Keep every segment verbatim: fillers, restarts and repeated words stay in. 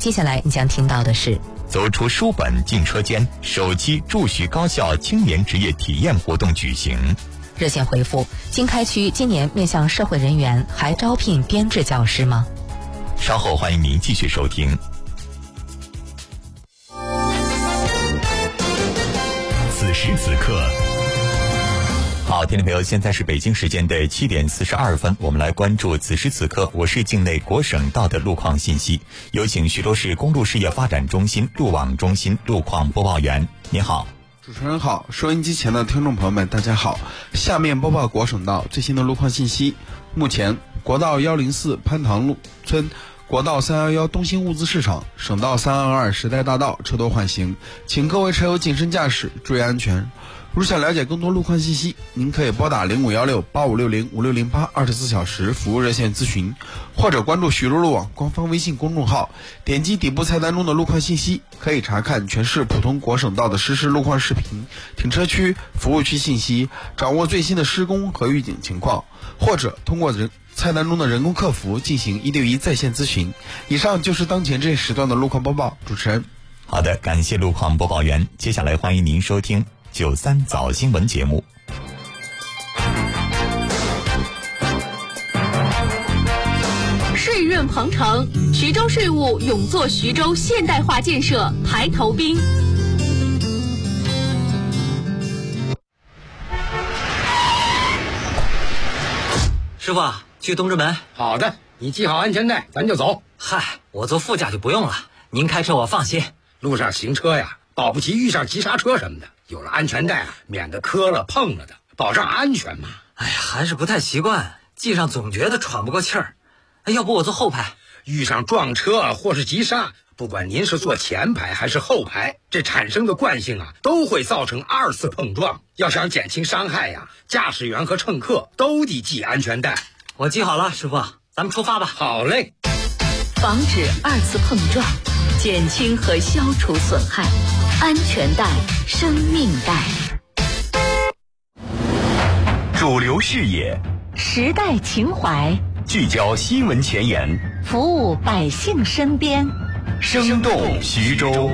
接下来你将听到的是走出书本进车间，首期驻徐高校青年职业体验活动举行。 热线回复：经开区今年面向社会人员还招聘编制教师吗？ 稍后欢迎您继续收听。此时此刻，好，听众朋友，现在是北京时间的七点四十二分，我们来关注此时此刻我市境内国省道的路况信息。有请徐州市公路事业发展中心路网中心路况播报员，您好。 主持人好，收音机前的听众朋友们大家好，下面播报国省道最新的路况信息。目前国道一零四潘塘路村、国道三一一东兴物资市场、省道三二二时代大道车多缓行，请各位车友谨慎驾驶，注意安全。如想了解更多路况信息，您可以拨打零五一六八五六零五六零八二十四小时服务热线咨询，或者关注徐州路网官方微信公众号，点击底部菜单中的路况信息，可以查看全市普通国省道的实时路况视频、停车区、服务区信息，掌握最新的施工和预警情况，或者通过人菜单中的人工客服进行一对一在线咨询。以上就是当前这一时段的路况播报。主持人， 好的，感谢路况播报员。接下来欢迎您收听九三早新闻节目。 税润鹏程，徐州税务勇做徐州现代化建设排头兵。 师傅，去东直门。 好的，你系好安全带，咱就走。 嗨，我坐副驾就不用了，您开车我放心。 路上行车呀，保不齐遇上急刹车什么的，有了安全带啊，免得磕了碰了的，保障安全嘛。 哎呀，还是不太习惯，系上总觉得喘不过气儿。哎，要不我坐后排？ 遇上撞车或是急刹，不管您是坐前排还是后排，这产生的惯性啊，都会造成二次碰撞。要想减轻伤害呀，驾驶员和乘客都得系安全带。 我系好了，师傅，咱们出发吧。 好嘞。 防止二次碰撞，减轻和消除损害，安全带，生命带。 主流视野， 时代情怀， 聚焦新闻前沿， 服务百姓身边， 生动徐州。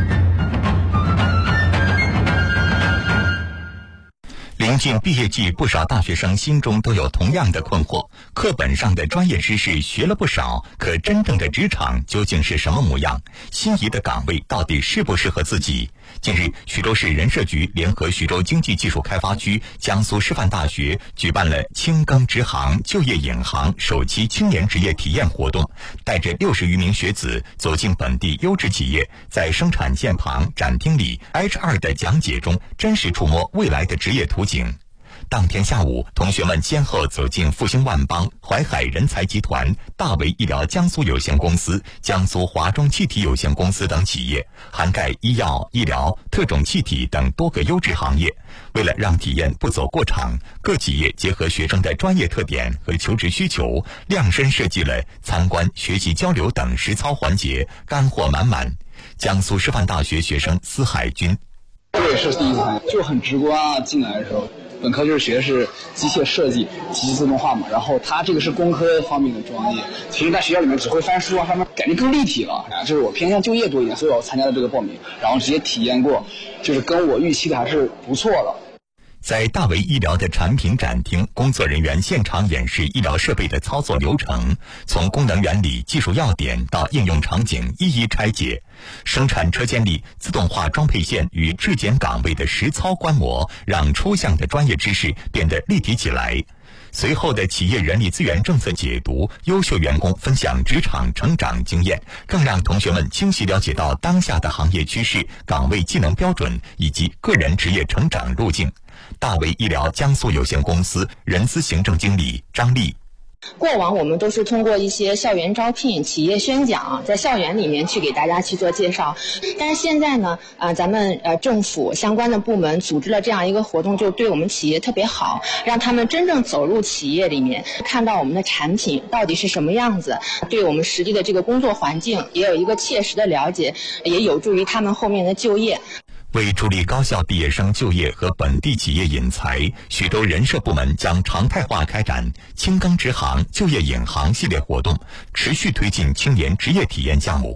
临近毕业季，不少大学生心中都有同样的困惑：课本上的专业知识学了不少，可真正的职场究竟是什么模样？心仪的岗位到底适不适合自己？近日，徐州市人社局联合徐州经济技术开发区、江苏师范大学举办了青耕直行就业引航首期青年职业体验活动，带着六十余名学子走进本地优质企业，在生产线旁、展厅里 H 二 的讲解中，真实触摸未来的职业图景。当天下午，同学们先后走进复兴万邦、淮海人才集团、大为医疗江苏有限公司、江苏华中气体有限公司等企业，涵盖医药、医疗、特种气体等多个优质行业。为了让体验不走过场，各企业结合学生的专业特点和求职需求，量身设计了参观、学习交流等实操环节，干货满满。江苏师范大学学生司海军， 我也是第一次参加，就很直观啊，进来的时候。本科就是学的是机械设计、机器自动化嘛，然后它这个是工科方面的专业，其实在学校里面只会翻书啊，上面感觉更立体了。啊，就是我偏向就业多一点，所以我参加了这个报名，然后直接体验过，就是跟我预期的还是不错了。 在大为医疗的产品展厅，工作人员现场演示医疗设备的操作流程，从功能原理、技术要点到应用场景一一拆解。生产车间里自动化装配线与质检岗位的实操观摩，让抽象的专业知识变得立体起来。随后的企业人力资源政策解读，优秀员工分享职场成长经验，更让同学们清晰了解到当下的行业趋势、岗位技能标准以及个人职业成长路径。大为医疗江苏有限公司人资行政经理张丽， 过往我们都是通过一些校园招聘、企业宣讲，在校园里面去给大家去做介绍。但是现在呢，呃，咱们呃政府相关的部门组织了这样一个活动，就对我们企业特别好，让他们真正走入企业里面，看到我们的产品到底是什么样子，对我们实际的这个工作环境也有一个切实的了解，也有助于他们后面的就业。 为助力高校毕业生就业和本地企业引才，徐州人社部门将常态化开展青耕直行就业引航系列活动，持续推进青年职业体验项目。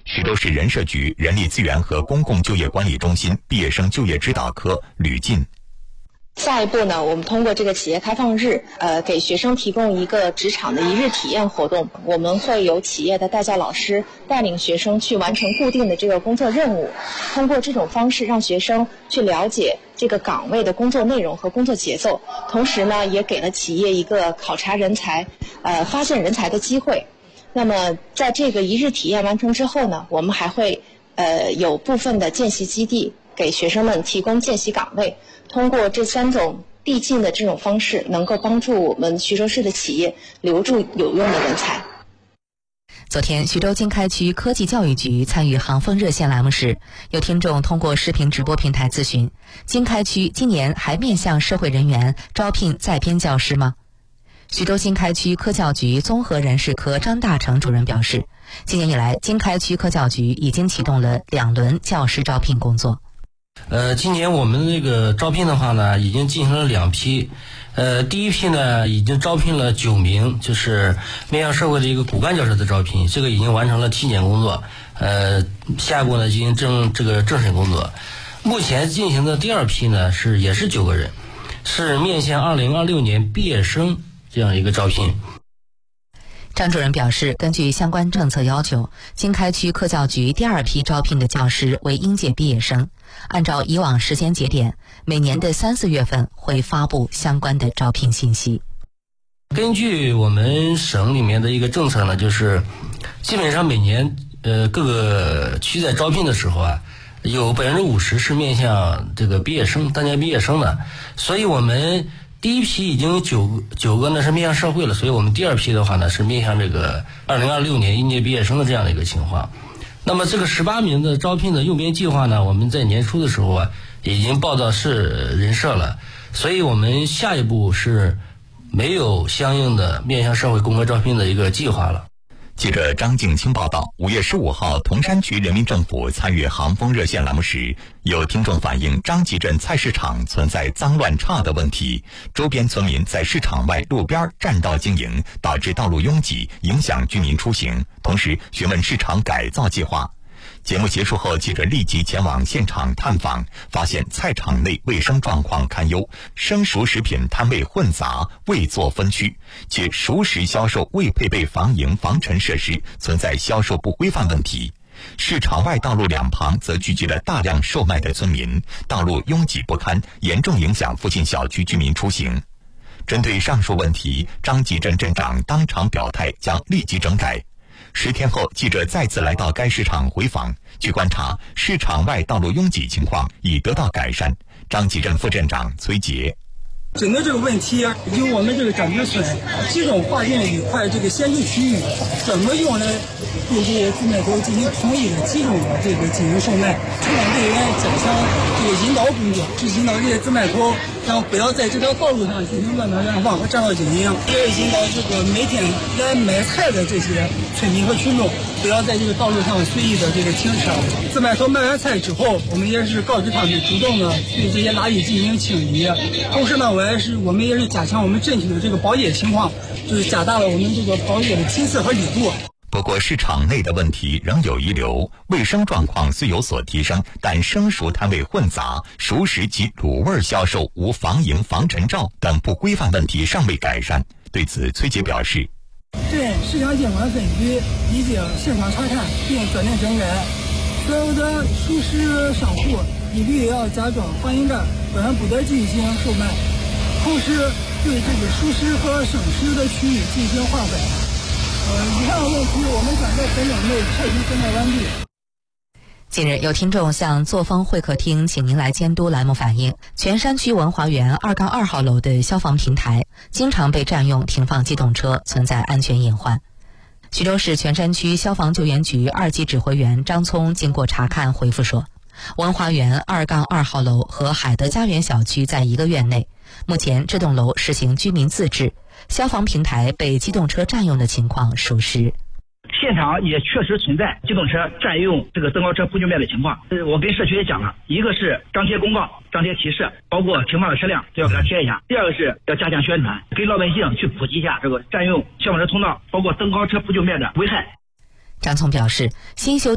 徐州市人社局人力资源和公共就业管理中心毕业生就业指导科吕进。 下一步呢，我们通过这个企业开放日，呃，给学生提供一个职场的一日体验活动。我们会有企业的带教老师带领学生去完成固定的这个工作任务，通过这种方式让学生去了解这个岗位的工作内容和工作节奏，同时呢，也给了企业一个考察人才、呃，发现人才的机会。那么，在这个一日体验完成之后呢，我们还会呃有部分的见习基地给学生们提供见习岗位。通过这三种递进的这种方式，能够帮助我们徐州市的企业留住有用的人才。 昨天，徐州经开区科技教育局参与航风热线栏目时，有听众通过视频直播平台咨询：经开区今年还面向社会人员招聘在编教师吗？徐州经开区科教局综合人事科张大成主任表示，今年以来，经开区科教局已经启动了两轮教师招聘工作。 呃，今年我们这个招聘的话呢，已经进行了两批。呃，第一批呢，已经招聘了九名，就是面向社会的一个骨干教师的招聘，这个已经完成了体检工作。呃，下一步呢，进行正这个政审工作。目前进行的第二批呢，是也是九个人，是面向二零二六年毕业生这样一个招聘。 张主任表示，根据相关政策要求，经开区科教局第二批招聘的教师为应届毕业生，按照以往时间节点，每年的三四月份会发布相关的招聘信息。 根据我们省里面的一个政策呢，就是基本上每年呃各个区在招聘的时候啊，有百分之五十是面向这个毕业生、当年毕业生的，所以我们第一批已经有九九个呢是面向社会了，所以我们第二批的话呢是面向这个二零二六年应届毕业生的这样的一个情况。那么这个十八名的招聘的用编计划呢，我们在年初的时候啊已经报到市人社了，所以我们下一步是没有相应的面向社会公开招聘的一个计划了。 记者张静清报道，五月十五号，铜山区人民政府参与航风热线栏目时，有听众反映张集镇菜市场存在脏乱差的问题，周边村民在市场外路边占道经营，导致道路拥挤，影响居民出行。同时询问市场改造计划。节目结束后，记者立即前往现场探访，发现菜场内卫生状况堪忧，生熟食品摊位混杂，未做分区，且熟食销售未配备防蝇防尘设施，存在销售不规范问题。市场外道路两旁则聚集了大量售卖的村民，道路拥挤不堪，严重影响附近小区居民出行。针对上述问题，张集镇镇长当场表态，将立即整改。十天后，记者再次来到该市场回访。据观察，市场外道路拥挤情况已得到改善。张集镇副镇长崔杰。 整个这个问题由我们这个展决村集中划定一块这个限制区域，怎么用来对这些自卖口进行统一的集中的这个经营售卖，城管队员加强这个引导工作，去引导这些自卖口，然后不要在这条道路上进行乱乱乱放和占道经营，也引导这个每天来买菜的这些村民和群众不要在这个道路上随意的这个停车。自卖口卖完菜之后，我们也是告知他们主动的对这些垃圾进行清理，同时呢，我也是我们也是加强我们镇区的这个保洁情况，就是加大了我们这个保洁的频次和力度。 不过市场内的问题仍有遗留，卫生状况虽有所提升，但生熟摊位混杂，熟食及卤味销售无防蝇防尘罩等不规范问题尚未改善。对此，崔杰表示， 镇市场监管分局已经现场查看并责令整改，所有的熟食商户一律要加装防蝇盖，不然不得进行售卖。同时对这个熟食和生食的区域进行划分。呃，以上问题我们将在本周内彻底整改完毕。 近日，有听众向作风会客厅请您来监督栏目反映，全山区文华园二杠二号楼的消防平台经常被占用停放机动车，存在安全隐患。徐州市全山区消防救援局二级指挥员张聪经过查看回复说，文华园二杠二号楼和海德家园小区在一个院内，目前这栋楼实行居民自治，消防平台被机动车占用的情况属实。 现场也确实存在机动车占用这个增高车铺就面的情况。呃，我跟社区也讲了，一个是张贴公告、张贴提示，包括停放的车辆都要给它贴一下；第二个是要加强宣传，给老百姓去普及一下这个占用消防车通道，包括增高车铺就面的危害。 张聪表示，新修